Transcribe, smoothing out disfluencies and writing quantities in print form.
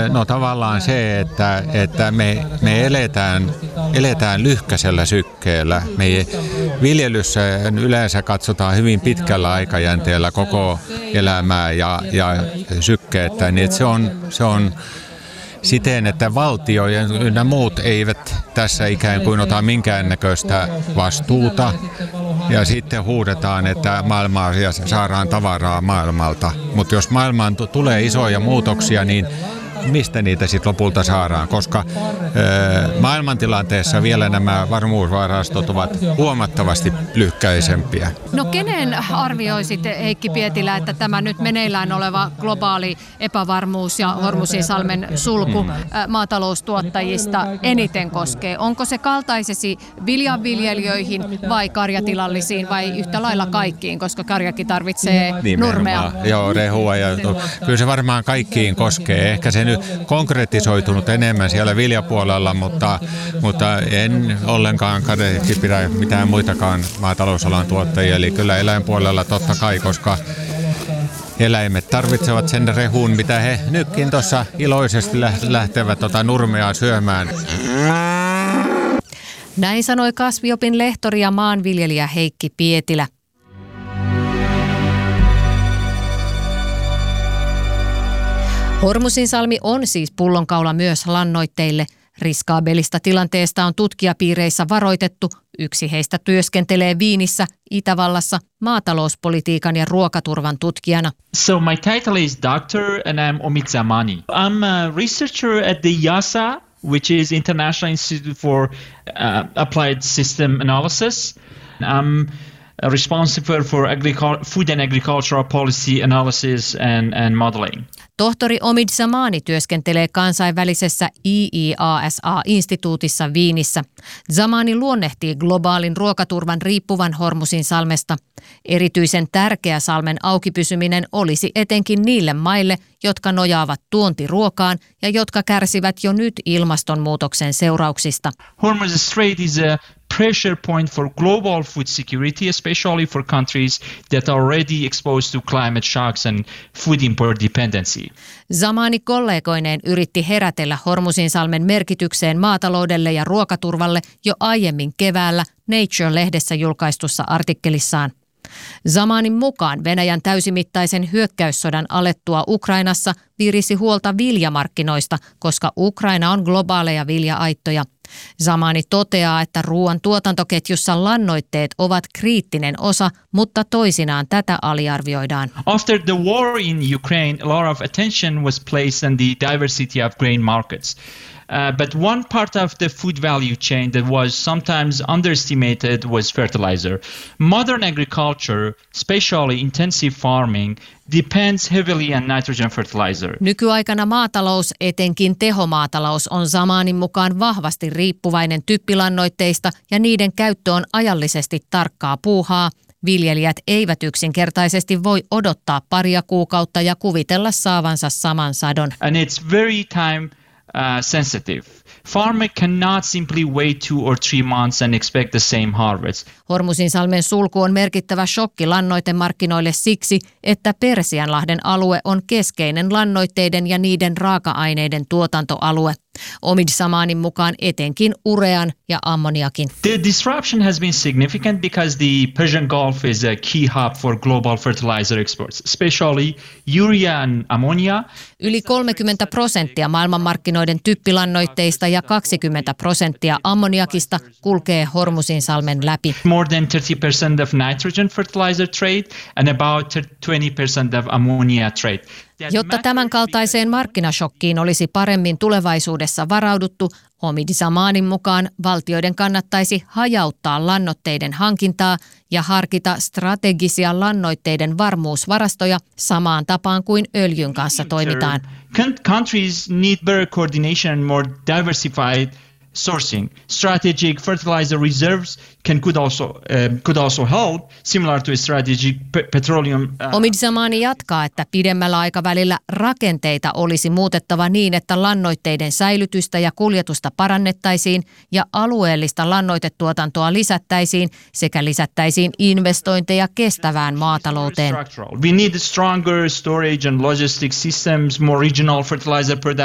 No tavallaan se, että me eletään lyhkäisellä sykkeellä. Me viljelyssä yleensä katsotaan hyvin pitkällä aikajänteellä koko elämää ja sykkeettä, niin että se on siten, että valtio ja muut eivät tässä ikään kuin ota minkäännäköistä vastuuta ja sitten huudetaan, että maailmaa saadaan tavaraa maailmalta. Mutta jos maailmaan tulee isoja muutoksia, niin mistä niitä sitten lopulta saadaan, koska maailmantilanteessa vielä nämä varmuusvarastot ovat huomattavasti lyhkäisempiä. No kenen arvioisit, Heikki Pietilä, että tämä nyt meneillään oleva globaali epävarmuus ja Hormuzinsalmen sulku maataloustuottajista eniten koskee? Onko se kaltaisesi viljanviljelijöihin vai karjatilallisiin vai yhtä lailla kaikkiin, koska karjakin tarvitsee nurmea? Joo, rehua ja kyllä se varmaan kaikkiin koskee. Ehkä se nyt konkretisoitunut enemmän siellä viljapuolella, mutta en ollenkaan kadeeksi pidä mitään muitakaan maatalousalan tuottajia. Eli kyllä eläinpuolella totta kai, koska eläimet tarvitsevat sen rehun, mitä he nytkin tuossa iloisesti lähtevät nurmea syömään. Näin sanoi kasviopin lehtori ja maanviljelijä Heikki Pietilä. Hormuzinsalmi on siis pullonkaula myös lannoitteille. Riskaabelista tilanteesta on tutkijapiireissä varoitettu. Yksi heistä työskentelee Wienissä, Itävallassa, maatalouspolitiikan ja ruokaturvan tutkijana. So my title is doctor and I'm Omid Zamani. I'm a researcher at the IIASA, which is International Institute for Applied System Analysis. I'm responsible for food and agricultural policy analysis and modeling. Tohtori Omid Zamani työskentelee kansainvälisessä IIASA-instituutissa Wienissä. Zamani luonnehtii globaalin ruokaturvan riippuvan Hormuzinsalmesta. Erityisen tärkeä salmen auki pysyminen olisi etenkin niille maille, jotka nojaavat tuontiruokaan ja jotka kärsivät jo nyt ilmastonmuutoksen seurauksista. Hormuz Strait is a pressure point for global food security, especially for countries that are already exposed to climate shocks and food import dependency. Zamani kollegoineen yritti herätellä Hormuzinsalmen merkitykseen maataloudelle ja ruokaturvalle jo aiemmin keväällä Nature-lehdessä julkaistussa artikkelissaan. Zamanin mukaan Venäjän täysimittaisen hyökkäyssodan alettua Ukrainassa virisi huolta viljamarkkinoista, koska Ukraina on globaaleja vilja-aittoja. Zamani toteaa, että ruoan tuotantoketjussa lannoitteet ovat kriittinen osa, mutta toisinaan tätä aliarvioidaan. After the war in Ukraine, a lot of attention was placed on the diversity of grain markets. But one part of the food value chain that was sometimes underestimated was fertilizer. Modern agriculture, especially intensive farming, depends heavily on nitrogen fertilizer. Nykyaikana maatalous, etenkin tehomaatalous, on Zamanin mukaan vahvasti riippuvainen typpilannoitteista ja niiden käyttö on ajallisesti tarkkaa puuhaa. Viljelijät eivät yksinkertaisesti voi odottaa paria kuukautta ja kuvitella saavansa saman sadon. And it's very time sensitive. Farmer cannot simply wait 2 or 3 months and expect the same harvest. Hormuzinsalmen sulku on merkittävä shokki lannoitemarkkinoille siksi, että Persianlahden alue on keskeinen lannoitteiden ja niiden raaka-aineiden tuotantoalue. Omid Zamanin mukaan etenkin urean ja ammoniakin. The disruption has been significant because the Persian Gulf is a key hub for global fertilizer exports, especially urea and ammonia. Yli 30% maailmanmarkkinoiden typpilannoitteista ja 20% ammoniakista kulkee Hormuzinsalmen läpi. More than 30% of nitrogen fertilizer trade and about 20% of ammonia trade. Jotta tämän kaltaiseen markkinashokkiin olisi paremmin tulevaisuudessa varauduttu, Omid Zamanin mukaan valtioiden kannattaisi hajauttaa lannoitteiden hankintaa ja harkita strategisia lannoitteiden varmuusvarastoja samaan tapaan kuin öljyn kanssa toimitaan. Countries need better coordination and more diversified sourcing. Strategic fertilizer reserves could also help, similar to a strategic petroleum. Omid Zamani jatkaa, että pidemmällä aikavälillä rakenteita olisi muutettava niin, että lannoitteiden säilytystä ja kuljetusta parannettaisiin ja alueellista lannoitetuotantoa lisättäisiin sekä lisättäisiin investointeja kestävään maatalouteen. We need stronger storage and logistics systems, more regional fertilizer production.